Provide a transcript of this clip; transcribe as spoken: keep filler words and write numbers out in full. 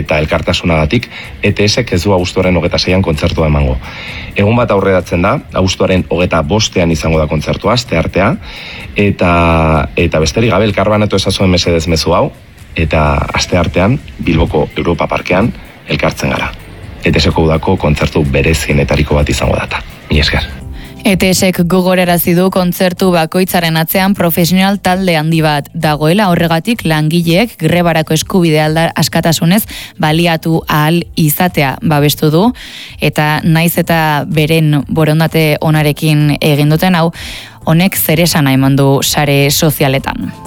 eta elkartasunagatik, E T Sek ez du abuztuaren hogeta seian kontzertua emango. Egun bat aurreratzen da, abuztuaren hogeta bostean izango da kontzertua, aste artea, eta, eta besterik gabe elkarbanatu ezazuen mesedez mezu hau, eta aste artean Bilboko Europa Parkean elkartzen gara. E T Seko udako kontzertu berezienetariko bat izango data. Mi esker. E T Sek gogorarazi du kontzertu bakoitzaren atzean profesional talde handi bat dagoela, horregatik langileek grebarako eskubidea aldar askatasunez baliatu ahal izatea babestu du, eta naiz eta beren borondate onarekin egin duten hau, honek zer esana eman du sare sozialetan.